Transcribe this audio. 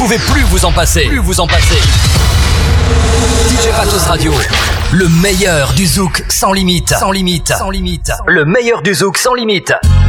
pouvez plus vous en passer. DJ Pathos Radio, le meilleur du zouk sans limite. Le meilleur du zouk sans limite.